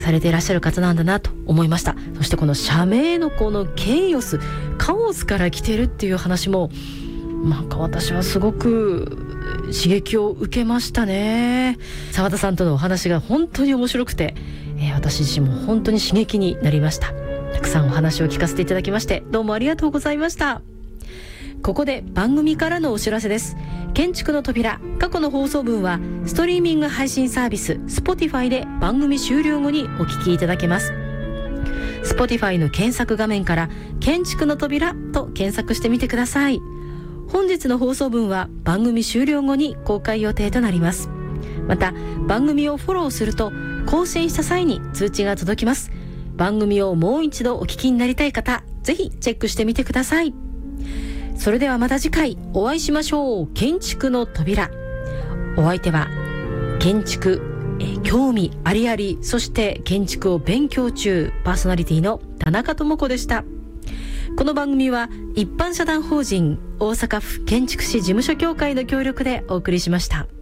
されていらっしゃる方なんだなと思いました。そしてこの社名のこのケイオス、カオスから来てるっていう話もなんか私はすごく刺激を受けましたね。澤田さんとのお話が本当に面白くて、私自身も本当に刺激になりました。たくさんお話を聞かせていただきましてどうもありがとうございました。ここで番組からのお知らせです。建築の扉、過去の放送分はストリーミング配信サービス Spotify で番組終了後にお聞きいただけます。 Spotify の検索画面から建築の扉と検索してみてください。本日の放送分は番組終了後に公開予定となります。また番組をフォローすると更新した際に通知が届きます。番組をもう一度お聞きになりたい方、ぜひチェックしてみてください。それではまた次回お会いしましょう。建築の扉、お相手は建築、興味ありあり、そして建築を勉強中、パーソナリティの田中智子でした。この番組は一般社団法人大阪府建築士事務所協会の協力でお送りしました。